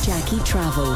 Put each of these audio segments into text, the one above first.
Jackie Travel.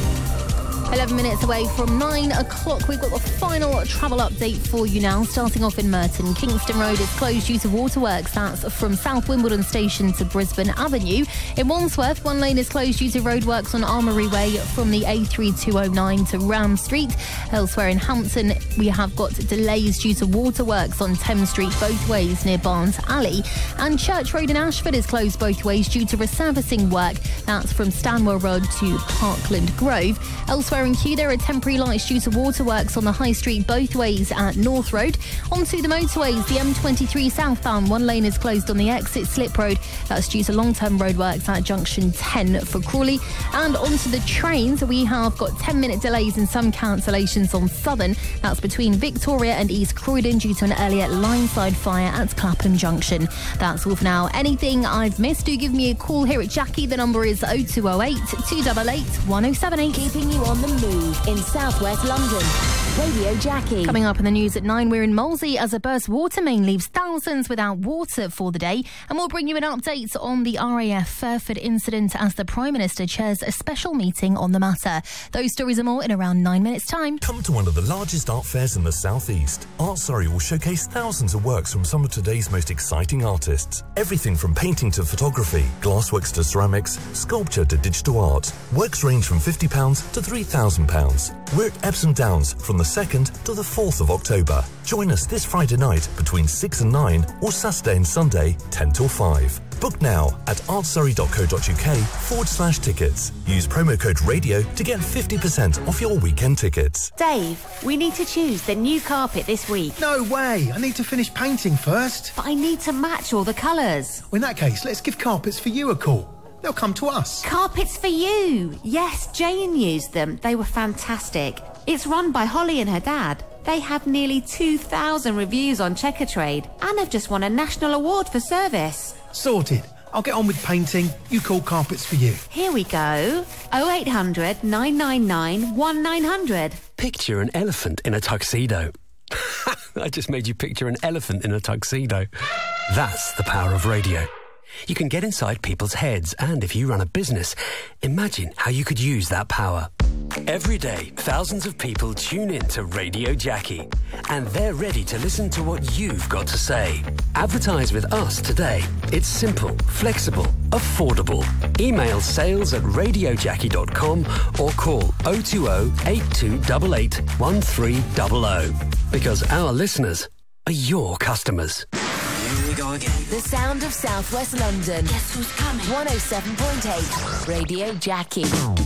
11 minutes away from 9 o'clock. We've got the final travel update for you now. Starting off in Merton, Kingston Road is closed due to waterworks. That's from South Wimbledon Station to Brisbane Avenue. In Wandsworth, one lane is closed due to roadworks on Armoury Way from the A3209 to Ram Street. Elsewhere in Hampton, we have got delays due to waterworks on Thames Street both ways near Barnes Alley. And Church Road in Ashford is closed both ways due to resurfacing work. That's from Stanwell Road to Parkland Grove. Elsewhere in Kew, there are temporary lights due to waterworks on the High Street both ways at North Road. Onto the motorways, the M23 southbound, one lane is closed on the exit Slip Road. That's due to long-term roadworks at junction 10 for Crawley. And onto the trains, we have got 10-minute delays and some cancellations on Southern. That's between Victoria and East Croydon due to an earlier line-side fire at Clapham Junction. That's all for now. Anything I've missed, do give me a call here at Jackie. The number is 0208 288 1078. Keeping you on the move in southwest London. Radio Jackie. Coming up in the news at 9, we're in Molesey as a burst water main leaves thousands without water for the day. And we'll bring you an update on the RAF Fairford incident as the Prime Minister chairs a special meeting on the matter. Those stories and more in around 9 minutes' time. Come to one of the largest art fairs in the southeast. Art Surrey will showcase thousands of works from some of today's most exciting artists. Everything from painting to photography, glassworks to ceramics, sculpture to digital art. Works range from £50 to £3,000. We're at Epsom Downs from the 2nd to the 4th of October. Join us this Friday night between 6 and 9 or Saturday and Sunday 10 till 5. Book now at artsurrey.co.uk/tickets. Use promo code RADIO to get 50% off your weekend tickets. Dave, we need to choose the new carpet this week. No way! I need to finish painting first. But I need to match all the colours. Well, in that case, let's give Carpets For You a call. They'll come to us. Carpets For You! Yes, Jane used them. They were fantastic. It's run by Holly and her dad. They have nearly 2,000 reviews on Checkatrade and have just won a national award for service. Sorted. I'll get on with painting. You call Carpets For You. Here we go. 0800 999 1900. Picture an elephant in a tuxedo. I just made you picture an elephant in a tuxedo. That's the power of radio. You can get inside people's heads, and if you run a business, imagine how you could use that power. Every day, thousands of people tune in to Radio Jackie, and they're ready to listen to what you've got to say. Advertise with us today. It's simple, flexible, affordable. Email sales@radiojackie.com or call 020 8288 1300. Because our listeners are your customers. Here we go again. The sound of southwest London. Guess who's coming? 107.8 Radio Jackie.